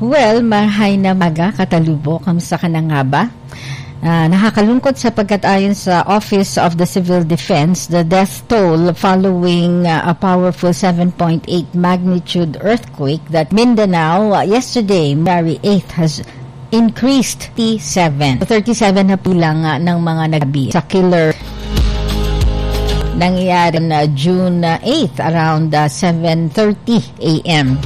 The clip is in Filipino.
Well, mahay na maga, katalubo, kamusta ka na nga ba? Nakakalungkot sapagkat ayon sa Office of the Civil Defense, the death toll following a powerful 7.8 magnitude earthquake that Mindanao yesterday, February 8th, has increased 37 na pilang ng mga nagabi sa killer nangyari na June 8th around 7:30 a.m.